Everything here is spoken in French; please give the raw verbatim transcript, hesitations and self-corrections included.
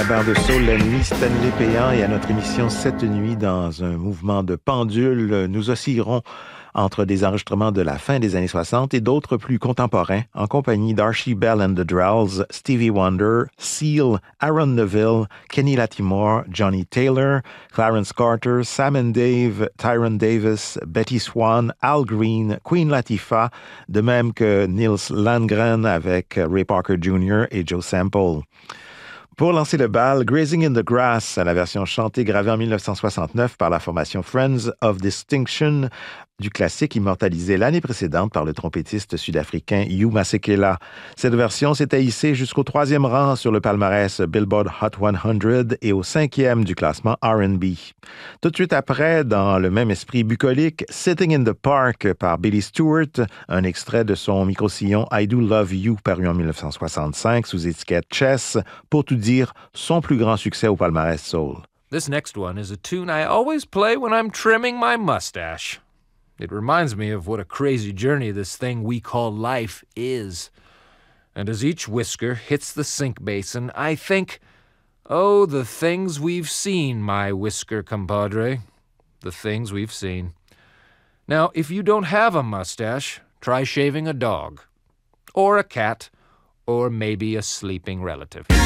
la barre de soul la nuit, Stanley Péan, et à notre émission Cette nuit, dans un mouvement de pendule, nous oscillerons entre des enregistrements de la fin des années soixante et d'autres plus contemporains, en compagnie d'Archie Bell and the Drells, Stevie Wonder, Seal, Aaron Neville, Kenny Lattimore, Johnny Taylor, Clarence Carter, Sam and Dave, Tyron Davis, Betty Swan, Al Green, Queen Latifah, de même que Nils Landgren avec Ray Parker junior et Joe Sample. Pour lancer le bal, Grazing in the Grass, à la version chantée gravée en dix-neuf cent soixante-neuf par la formation Friends of Distinction, du classique immortalisé l'année précédente par le trompettiste sud-africain Hugh Masekela. Cette version s'était hissée jusqu'au troisième rang sur le palmarès Billboard Hot cent et au cinquième du classement R and B. Tout de suite après, dans le même esprit bucolique, Sitting in the Park par Billy Stewart, un extrait de son micro-sillon I Do Love You paru en dix-neuf cent soixante-cinq sous étiquette Chess, pour tout dire, son plus grand succès au palmarès soul. This next one is a tune I always play when I'm trimming my mustache. It reminds me of what a crazy journey this thing we call life is. And as each whisker hits the sink basin, I think, oh, the things we've seen, my whisker compadre. The things we've seen. Now, if you don't have a mustache, try shaving a dog. Or a cat. Or maybe a sleeping relative.